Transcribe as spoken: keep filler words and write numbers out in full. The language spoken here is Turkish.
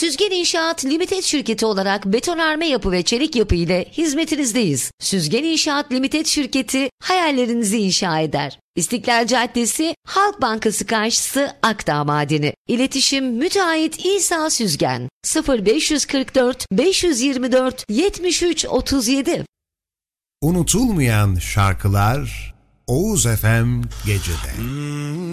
Süzgen İnşaat Limited şirketi olarak betonarme yapı ve çelik yapı ile hizmetinizdeyiz. Süzgen İnşaat Limited şirketi hayallerinizi inşa eder. İstiklal Caddesi, Halk Bankası karşısı, Akdağ Madeni. İletişim müteahhit İsa Süzgen. sıfır beş kırk dört beş yirmi dört yetmiş üç otuz yedi. Unutulmayan şarkılar Oğuz F M Gece'de.